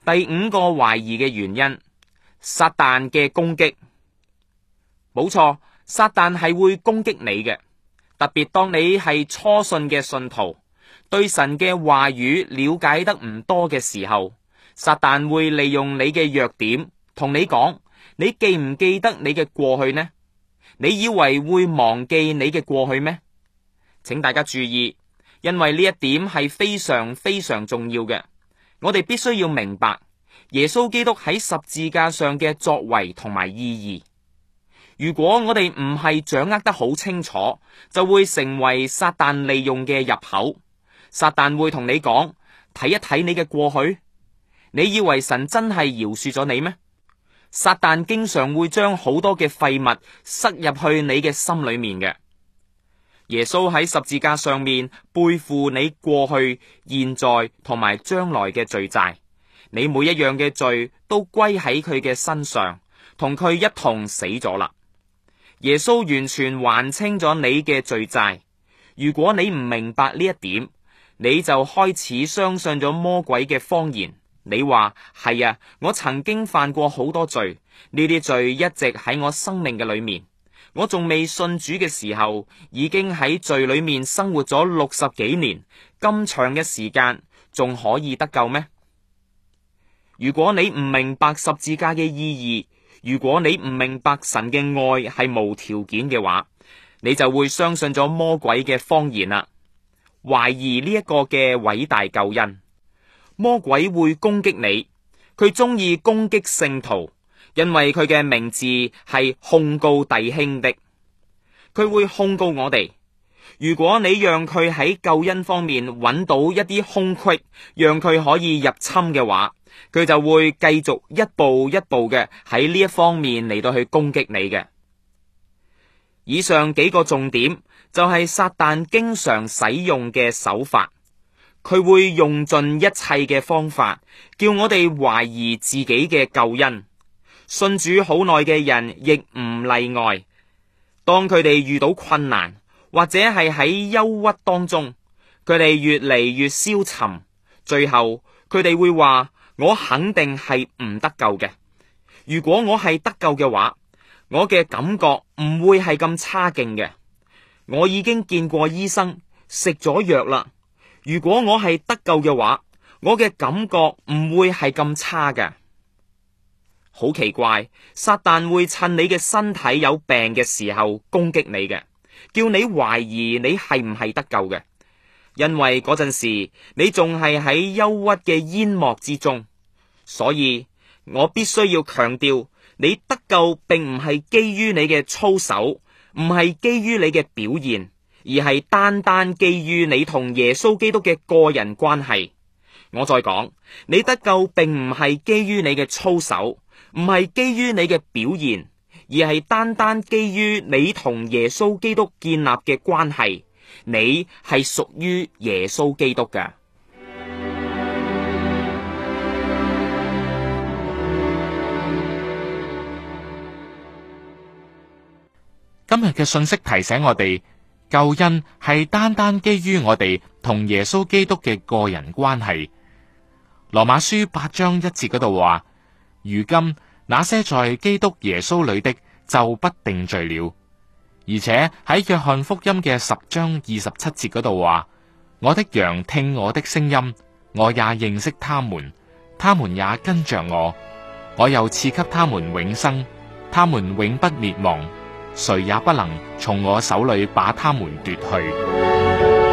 第五個懷疑嘅原因，撒旦嘅攻擊。冇錯，撒旦係會攻擊你嘅，特別當你係初信嘅信徒，對神嘅話語了解得唔多嘅時候，撒旦會利用你嘅弱點同你講，你記唔記得你嘅過去呢？你以為會忘記你嘅過去咩？請大家注意，因為呢一點係非常非常重要嘅。我哋必須要明白耶穌基督喺十字架上嘅作為同埋意義。如果我哋唔係掌握得好清楚，就會成為撒旦利用嘅入口。撒旦會同你講，睇一睇你嘅過去，你以為神真係饒恕咗你咩？撒旦經常會將好多嘅廢物塞入去你嘅心裏面嘅。耶穌喺十字架上面背負你過去、現在同埋將來嘅罪債，你每一樣嘅罪都歸喺佢嘅身上，同佢一同死咗啦。耶穌完全還清咗你嘅罪債。如果你唔明白呢一點，你就開始相信咗魔鬼嘅謊言。你話係啊，我曾經犯過好多罪，呢啲罪一直喺我生命嘅裏面。我仲未信主嘅時候，已經喺罪裏面生活咗60幾年，咁長嘅時間，仲可以得救咩？如果你唔明白十字架嘅意義，如果你唔明白神嘅愛係無條件嘅話，你就會相信咗魔鬼嘅謊言啦，懷疑呢一個嘅偉大救恩。魔鬼會攻擊你，佢中意攻擊聖徒，因為佢嘅名字係控告弟兄的。佢會控告我哋。如果你讓佢喺救恩方面揾到一啲空隙，讓佢可以入侵嘅話，佢就會繼續一步一步嘅喺呢一方面嚟到去攻擊你嘅。以上幾個重點就係撒旦經常使用嘅手法。佢會用盡一切嘅方法，叫我哋懷疑自己嘅救恩。信主好耐嘅人亦唔例外。當佢哋遇到困難，或者係喺憂鬱當中，佢哋越嚟越消沉，最後佢哋會話：我肯定係唔得救嘅。如果我係得救嘅話，我嘅感覺唔會係咁差勁嘅。我已經見過醫生，食咗藥啦。如果我係得救嘅話，我嘅感覺唔會係咁差嘅。好奇怪，撒旦會趁你嘅身體有病嘅時候攻擊你嘅，叫你懷疑你係唔係得救嘅。因為嗰陣時你仲係喺憂鬱嘅煙幕之中，所以我必須要強調，你得救並唔係基於你嘅操守，唔係基於你嘅表現，而係單單基於你同耶穌基督嘅個人關係。我再講，你得救並唔係基於你嘅操守，唔係基於你嘅表現，而係單單基於你同耶穌基督建立嘅關係。你係屬於耶穌基督嘅。 今日嘅信息提醒我哋，救恩係單單基於我哋同耶穌基督嘅個人關係。羅馬書8章1節嗰度話：如今那些在基督耶穌裏的就不定罪了。而且喺約翰福音嘅10章27節嗰度話：我的羊聽我的聲音，我也認識他們，他們也跟着我，我又賜給他們永生，他們永不滅亡，誰也不能從我手裏把他們奪去。